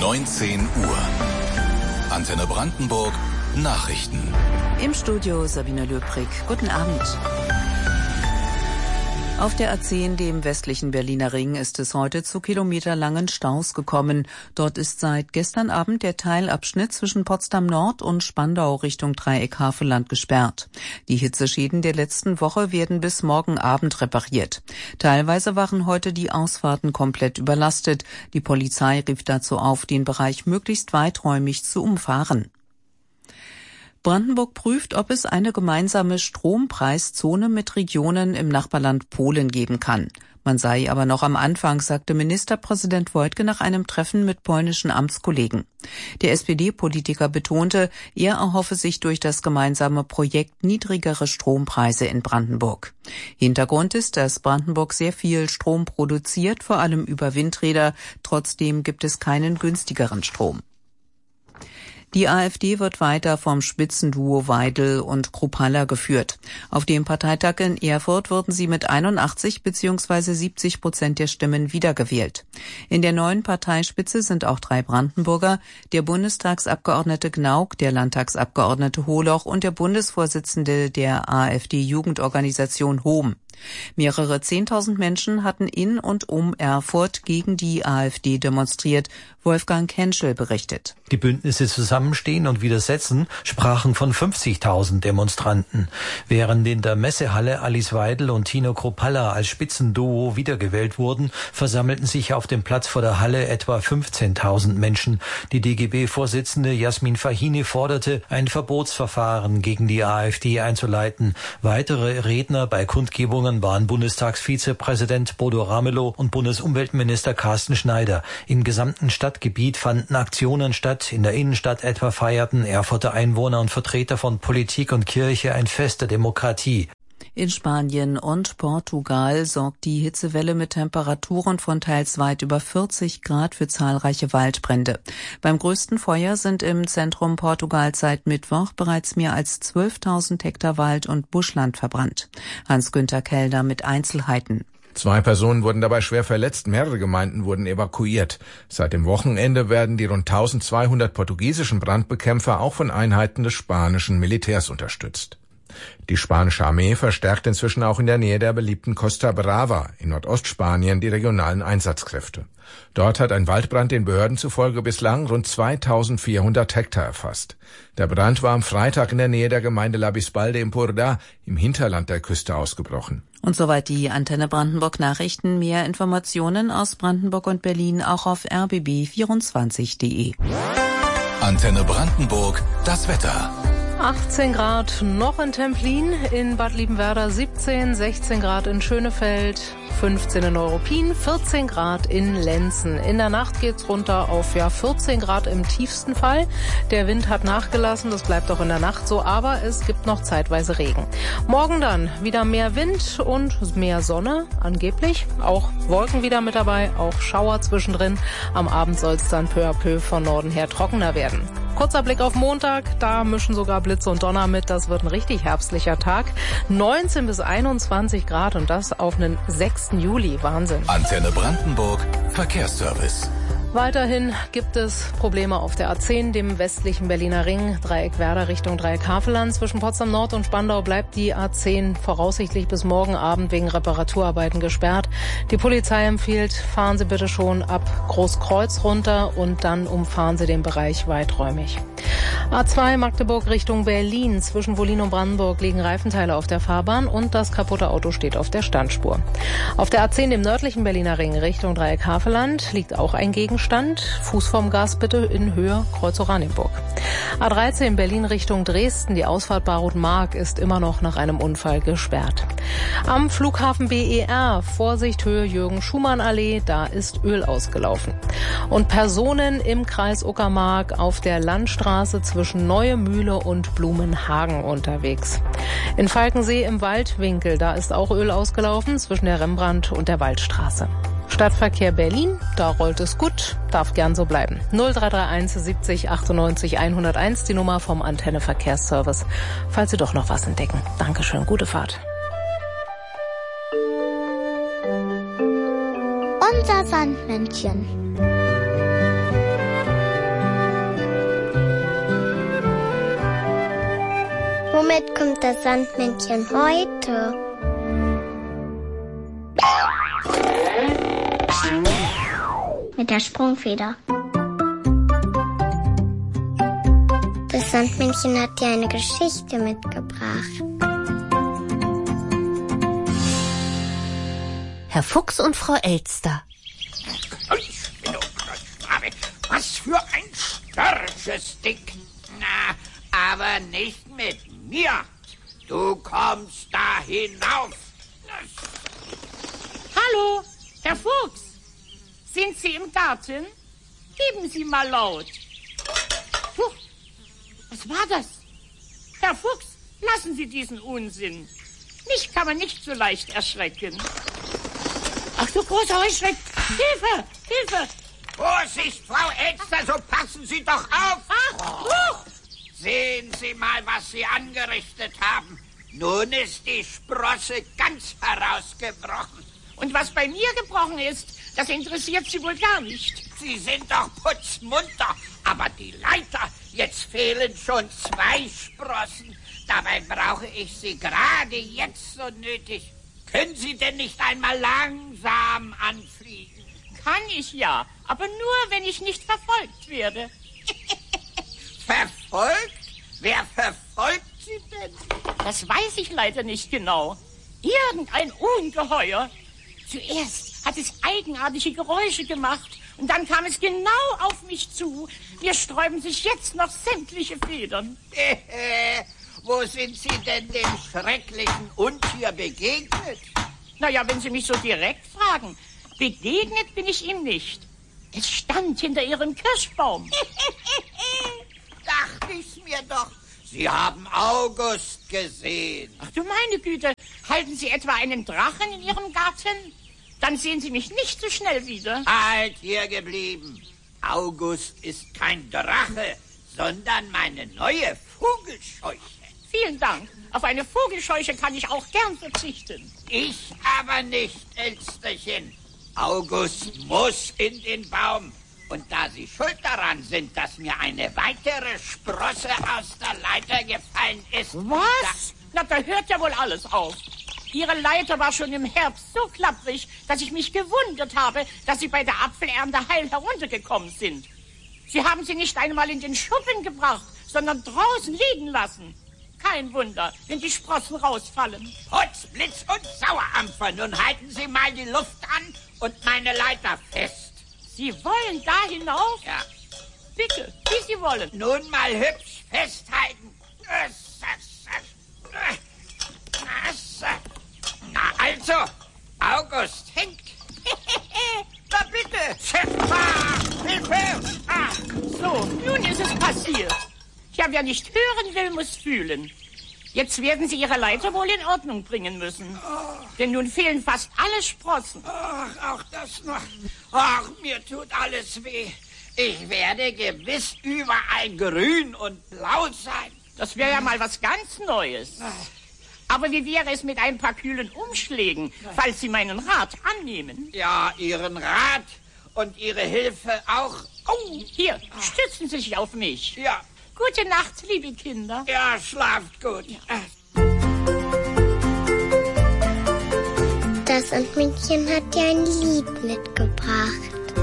19 Uhr. Antenne Brandenburg, Nachrichten. Im Studio Sabine Löbrig. Guten Abend. Auf der A10, dem westlichen Berliner Ring, ist es heute zu kilometerlangen Staus gekommen. Dort ist seit gestern Abend der Teilabschnitt zwischen Potsdam Nord und Spandau Richtung Dreieck Havelland gesperrt. Die Hitzeschäden der letzten Woche werden bis morgen Abend repariert. Teilweise waren heute die Ausfahrten komplett überlastet. Die Polizei rief dazu auf, den Bereich möglichst weiträumig zu umfahren. Brandenburg prüft, ob es eine gemeinsame Strompreiszone mit Regionen im Nachbarland Polen geben kann. Man sei aber noch am Anfang, sagte Ministerpräsident Wojtke nach einem Treffen mit polnischen Amtskollegen. Der SPD-Politiker betonte, er erhoffe sich durch das gemeinsame Projekt niedrigere Strompreise in Brandenburg. Hintergrund ist, dass Brandenburg sehr viel Strom produziert, vor allem über Windräder. Trotzdem gibt es keinen günstigeren Strom. Die AfD wird weiter vom Spitzenduo Weidel und Kruppalla geführt. Auf dem Parteitag in Erfurt wurden sie mit 81 bzw. 70% der Stimmen wiedergewählt. In der neuen Parteispitze sind auch 3 Brandenburger, der Bundestagsabgeordnete Gnauk, der Landtagsabgeordnete Holoch und der Bundesvorsitzende der AfD-Jugendorganisation Hohm. Mehrere 10.000 Menschen hatten in und um Erfurt gegen die AfD demonstriert. Wolfgang Henschel berichtet. Die Bündnisse Zusammenstehen und Widersetzen sprachen von 50.000 Demonstranten. Während in der Messehalle Alice Weidel und Tino Kruppalla als Spitzenduo wiedergewählt wurden, versammelten sich auf dem Platz vor der Halle etwa 15.000 Menschen. Die DGB-Vorsitzende Jasmin Fahini forderte, ein Verbotsverfahren gegen die AfD einzuleiten. Weitere Redner bei Kundgebungen waren Bundestagsvizepräsident Bodo Ramelow und Bundesumweltminister Carsten Schneider. Im gesamten Stadtgebiet fanden Aktionen statt. In der Innenstadt etwa feierten Erfurter Einwohner und Vertreter von Politik und Kirche ein Fest der Demokratie. In Spanien und Portugal sorgt die Hitzewelle mit Temperaturen von teils weit über 40 Grad für zahlreiche Waldbrände. Beim größten Feuer sind im Zentrum Portugals seit Mittwoch bereits mehr als 12.000 Hektar Wald und Buschland verbrannt. Hans-Günther Kellner mit Einzelheiten. 2 Personen wurden dabei schwer verletzt, mehrere Gemeinden wurden evakuiert. Seit dem Wochenende werden die rund 1200 portugiesischen Brandbekämpfer auch von Einheiten des spanischen Militärs unterstützt. Die spanische Armee verstärkt inzwischen auch in der Nähe der beliebten Costa Brava in Nordostspanien die regionalen Einsatzkräfte. Dort hat ein Waldbrand den Behörden zufolge bislang rund 2400 Hektar erfasst. Der Brand war am Freitag in der Nähe der Gemeinde La Bisbal de Empordà im Hinterland der Küste ausgebrochen. Und soweit die Antenne Brandenburg Nachrichten. Mehr Informationen aus Brandenburg und Berlin auch auf rbb24.de. Antenne Brandenburg, das Wetter. 18 Grad noch in Templin, in Bad Liebenwerda 17, 16 Grad in Schönefeld, 15 in Neuruppin, 14 Grad in Lenzen. In der Nacht geht's runter auf 14 Grad im tiefsten Fall. Der Wind hat nachgelassen, das bleibt auch in der Nacht so, aber es gibt noch zeitweise Regen. Morgen dann wieder mehr Wind und mehr Sonne, angeblich. Auch Wolken wieder mit dabei, auch Schauer zwischendrin. Am Abend soll es dann peu à peu von Norden her trockener werden. Kurzer Blick auf Montag, da mischen sogar Blitze und Donner mit. Das wird ein richtig herbstlicher Tag. 19 bis 21 Grad und das auf einen 6. Juli. Wahnsinn. Antenne Brandenburg, Verkehrsservice. Weiterhin gibt es Probleme auf der A10, dem westlichen Berliner Ring, Dreieck Werder Richtung Dreieck Havelland. Zwischen Potsdam Nord und Spandau bleibt die A10 voraussichtlich bis morgen Abend wegen Reparaturarbeiten gesperrt. Die Polizei empfiehlt, fahren Sie bitte schon ab Großkreuz runter und dann umfahren Sie den Bereich weiträumig. A2 Magdeburg Richtung Berlin. Zwischen Wollin und Brandenburg liegen Reifenteile auf der Fahrbahn und das kaputte Auto steht auf der Standspur. Auf der A10, dem nördlichen Berliner Ring Richtung Dreieck Havelland, liegt auch ein Gegenstand. Fuß vorm Gas bitte in Höhe Kreuz Oranienburg. A13 Berlin Richtung Dresden. Die Ausfahrt Barut-Mark ist immer noch nach einem Unfall gesperrt. Am Flughafen BER, Vorsicht Höhe Jürgen-Schumann-Allee, da ist Öl ausgelaufen. Und Personen im Kreis Uckermark auf der Landstraße zwischen Neue Mühle und Blumenhagen unterwegs. In Falkensee im Waldwinkel, da ist auch Öl ausgelaufen zwischen der Rembrandt- und der Waldstraße. Stadtverkehr Berlin, da rollt es gut, darf gern so bleiben. 0331 70 98 101, die Nummer vom Antenne Verkehrsservice, falls Sie doch noch was entdecken. Dankeschön, gute Fahrt. Unser Sandmännchen. Womit kommt das Sandmännchen heute? Mit der Sprungfeder. Das Sandmännchen hat dir eine Geschichte mitgebracht. Herr Fuchs und Frau Elster. Was für ein störrisches Ding. Na, aber nicht mit mir. Du kommst da hinauf. Hallo, Herr Fuchs. Sind Sie im Garten? Geben Sie mal laut. Huch, was war das? Herr Fuchs, lassen Sie diesen Unsinn. Mich kann man nicht so leicht erschrecken. Ach du großer Heuschreck, Hilfe, Hilfe! Vorsicht, Frau Elster, so passen Sie doch auf. Sehen Sie mal, was Sie angerichtet haben. Nun ist die Sprosse ganz herausgebrochen. Und was bei mir gebrochen ist, das interessiert Sie wohl gar nicht. Sie sind doch putzmunter, aber die Leiter, jetzt fehlen schon 2 Sprossen. Dabei brauche ich Sie gerade jetzt so nötig. Können Sie denn nicht einmal langsam anfliegen? Kann ich ja, aber nur, wenn ich nicht verfolgt werde. Verfolgt? Wer verfolgt Sie denn? Das weiß ich leider nicht genau. Irgendein Ungeheuer. Zuerst hat es eigenartige Geräusche gemacht und dann kam es genau auf mich zu. Mir sträuben sich jetzt noch sämtliche Federn. Wo sind Sie denn dem schrecklichen Untier begegnet? Naja, wenn Sie mich so direkt fragen, begegnet bin ich ihm nicht. Es stand hinter Ihrem Kirschbaum. Dachte ich's mir doch. Sie haben August gesehen. Ach du meine Güte, halten Sie etwa einen Drachen in Ihrem Garten? Dann sehen Sie mich nicht so schnell wieder. Halt hier geblieben. August ist kein Drache, sondern meine neue Vogelscheuche. Vielen Dank. Auf eine Vogelscheuche kann ich auch gern verzichten. Ich aber nicht, Elsterchen. August muss in den Baum. Und da Sie schuld daran sind, dass mir eine weitere Sprosse aus der Leiter gefallen ist... Was? Na, da hört ja wohl alles auf. Ihre Leiter war schon im Herbst so klapprig, dass ich mich gewundert habe, dass Sie bei der Apfelernte heil heruntergekommen sind. Sie haben sie nicht einmal in den Schuppen gebracht, sondern draußen liegen lassen. Kein Wunder, wenn die Sprossen rausfallen. Putz, Blitz und Sauerampfer, nun halten Sie mal die Luft an und meine Leiter fest. Sie wollen da hinauf? Ja. Bitte, wie Sie wollen. Nun mal hübsch festhalten. Na also, August hängt. Na bitte. Hilfe. Ach, so, nun ist es passiert. Ja, wer nicht hören will, muss fühlen. Jetzt werden Sie Ihre Leiter wohl in Ordnung bringen müssen. Denn nun fehlen fast alle Sprossen. Ach, auch das noch. Ach, mir tut alles weh. Ich werde gewiss überall grün und blau sein. Das wäre ja mal was ganz Neues. Aber wie wäre es mit ein paar kühlen Umschlägen, falls Sie meinen Rat annehmen? Ja, Ihren Rat und Ihre Hilfe auch. Oh, hier, stützen Sie sich auf mich. Ja. Gute Nacht, liebe Kinder. Ja, schlaft gut. Das Sandmännchen hat dir ein Lied mitgebracht.